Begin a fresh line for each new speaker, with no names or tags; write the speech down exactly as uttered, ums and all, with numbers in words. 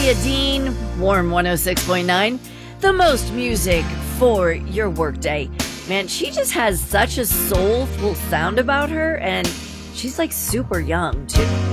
Dean, Warm one oh six point nine, the most music for your workday. Man, she just has such a soulful sound about her, and she's like super young too.